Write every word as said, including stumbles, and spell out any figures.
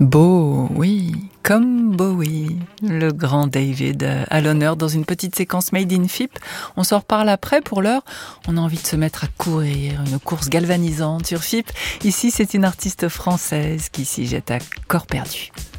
Beau, oui, comme Bowie, le grand David, à l'honneur dans une petite séquence Made in F I P. On s'en reparle après. Pour l'heure, on a envie de se mettre à courir, une course galvanisante sur F I P. Ici, c'est une artiste française qui s'y jette à corps perdu.